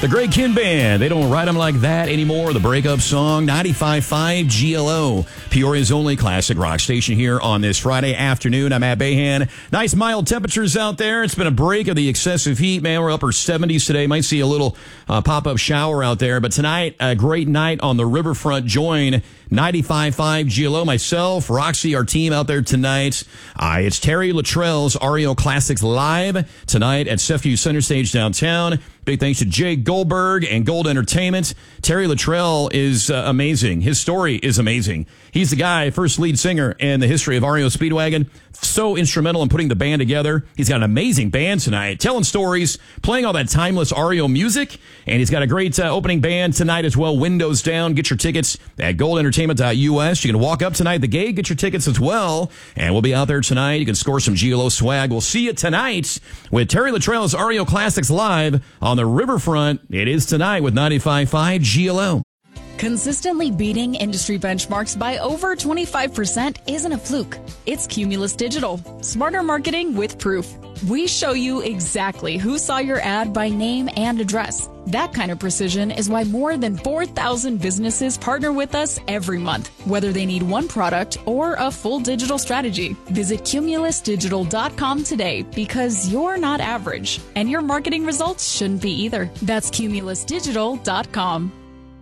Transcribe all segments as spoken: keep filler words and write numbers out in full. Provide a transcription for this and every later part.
The Great Kin Band, they don't write them like that anymore. The breakup song, ninety-five point five G L O, Peoria's only classic rock station here on this Friday afternoon. I'm Matt Bahan. Nice mild temperatures out there. It's been a break of the excessive heat, man. We're upper seventies today. Might see a little uh, pop-up shower out there. But tonight, a great night on the riverfront. Join ninety-five point five G L O, myself, Roxy, our team out there tonight. Uh, it's Terry Luttrell's R E O Classics Live tonight at Sefview Center Stage downtown. Big thanks to Jay Goldberg and Gold Entertainment. Terry Luttrell is uh, amazing. His story is amazing. He's the guy, first lead singer in the history of R E O Speedwagon. So instrumental in putting the band together. He's got an amazing band tonight, telling stories, playing all that timeless R E O music. And he's got a great uh, opening band tonight as well. Windows down. Get your tickets at gold entertainment dot U S. You can walk up tonight at the gate, get your tickets as well. And we'll be out there tonight. You can score some G L O swag. We'll see you tonight with Terry Luttrell's R E O Classics Live on the riverfront. It is tonight with ninety-five point five G L O. Consistently beating industry benchmarks by over twenty-five percent isn't a fluke. It's Cumulus Digital. Smarter marketing with proof. We show you exactly who saw your ad by name and address. That kind of precision is why more than four thousand businesses partner with us every month, whether they need one product or a full digital strategy. Visit cumulus digital dot com today because you're not average, and your marketing results shouldn't be either. That's cumulus digital dot com.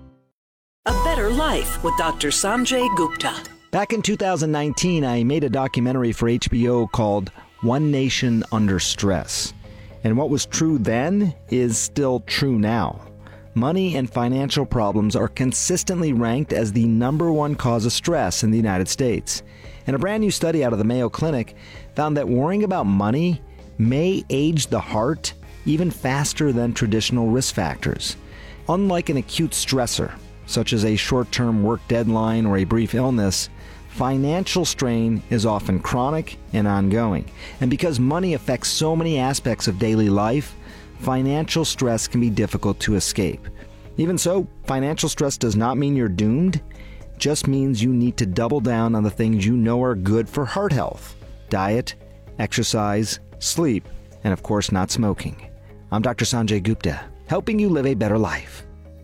A Better Life with Doctor Sanjay Gupta. Back in two thousand nineteen, I made a documentary for H B O called One Nation Under Stress. And what was true then is still true now. Money and financial problems are consistently ranked as the number one cause of stress in the United States. And a brand new study out of the Mayo Clinic found that worrying about money may age the heart even faster than traditional risk factors. Unlike an acute stressor, such as a short-term work deadline or a brief illness, financial strain is often chronic and ongoing. And because money affects so many aspects of daily life, financial stress can be difficult to escape. Even so, financial stress does not mean you're doomed. It just means you need to double down on the things you know are good for heart health: diet, exercise, sleep, and of course not smoking. I'm Doctor Sanjay Gupta, helping you live a better life.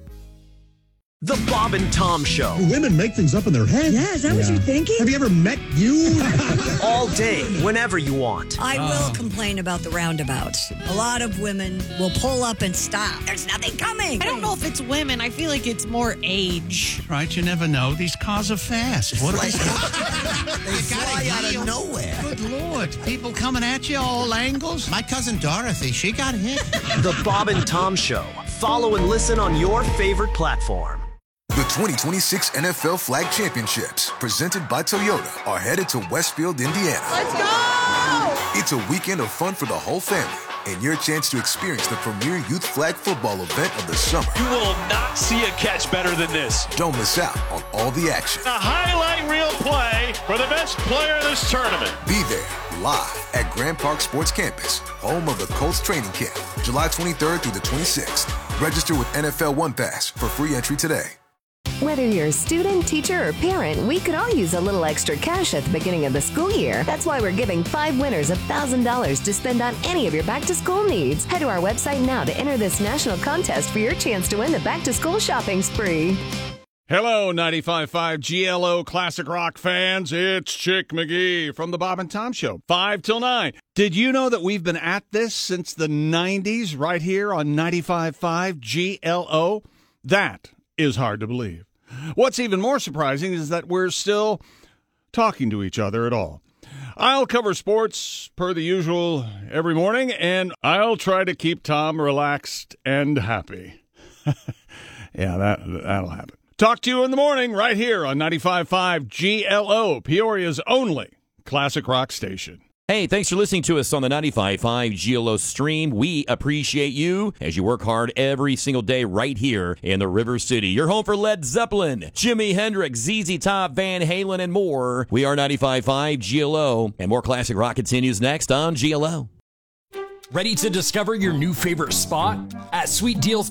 The Bob and Tom Show. Women make things up in their head. Yeah, is that yeah. what you're thinking? Have you ever met you? All day, whenever you want. I oh. will complain about the roundabouts. A lot of women will pull up and stop. There's nothing coming. I don't know if it's women. I feel like it's more age. Right, you never know. These cars are fast. What they fly out of nowhere. Good Lord. People coming at you all angles. My cousin Dorothy, she got hit. The Bob and Tom Show. Follow and listen on your favorite platform. The twenty twenty-six N F L Flag Championships, presented by Toyota, are headed to Westfield, Indiana. Let's go! It's a weekend of fun for the whole family, and your chance to experience the premier youth flag football event of the summer. You will not see a catch better than this. Don't miss out on all the action. A highlight reel play for the best player in this tournament. Be there, live at Grand Park Sports Campus, home of the Colts training camp, July twenty-third through the twenty-sixth. Register with N F L One Pass for free entry today. Whether you're a student, teacher, or parent, we could all use a little extra cash at the beginning of the school year. That's why we're giving five winners one thousand dollars to spend on any of your back-to-school needs. Head to our website now to enter this national contest for your chance to win the back-to-school shopping spree. Hello, ninety-five point five G L O Classic Rock fans. It's Chick McGee from the Bob and Tom Show, five till nine. Did you know that we've been at this since the nineties right here on ninety-five point five G L O? That is hard to believe. What's even more surprising is that we're still talking to each other at all. I'll cover sports per the usual every morning, and I'll try to keep Tom relaxed and happy. Yeah, that, that'll happen. Talk to you in the morning right here on ninety-five point five G L O, Peoria's only classic rock station. Hey, thanks for listening to us on the ninety-five point five G L O stream. We appreciate you as you work hard every single day right here in the River City. You're home for Led Zeppelin, Jimi Hendrix, Z Z Top, Van Halen, and more. We are ninety-five point five G L O, and more classic rock continues next on G L O. Ready to discover your new favorite spot? At Sweet Deals